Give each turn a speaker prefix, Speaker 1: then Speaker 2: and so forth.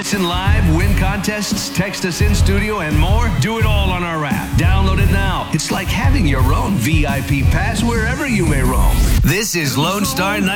Speaker 1: Listen live, win contests, text us in studio, and more? Do it all on our app. Download it now. It's like having your own VIP pass wherever you may roam. This is Lone Star